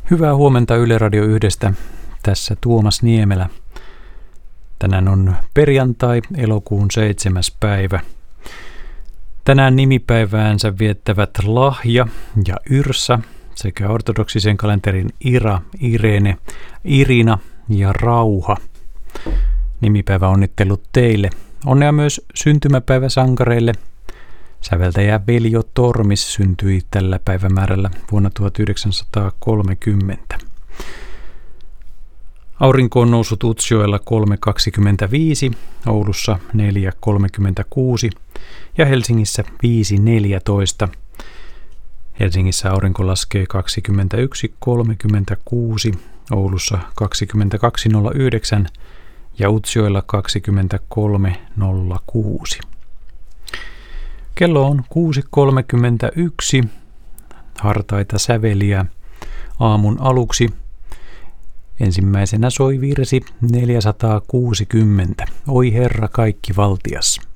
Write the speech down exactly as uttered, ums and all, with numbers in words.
Hyvää huomenta Yle Radio yhdestä. Tässä Tuomas Niemelä. Tänään on perjantai, elokuun seitsemäs päivä. Tänään nimipäiväänsä viettävät Lahja ja Yrsa sekä ortodoksisen kalenterin Ira, Irene, Irina ja Rauha. Nimipäivä onnittelut teille. Onnea myös syntymäpäiväsankareille. Säveltäjä Veljo Tormis syntyi tällä päivämäärällä vuonna tuhatyhdeksänsataakolmekymmentä. Aurinko on noussut Utsjoella kolme kaksikymmentäviisi, Oulussa neljä kolmekymmentäkuusi ja Helsingissä viisi neljätoista. Helsingissä aurinko laskee kaksikymmentäyksi kolmekymmentäkuusi, Oulussa kaksikymmentäkaksi nolla yhdeksän ja Utsjoella kaksikymmentäkolme nolla kuusi. Kello on kuusi kolmekymmentäyksi, hartaita säveliä aamun aluksi. Ensimmäisenä soi virsi neljäsataakuusikymmentä. Oi Herra kaikki valtias.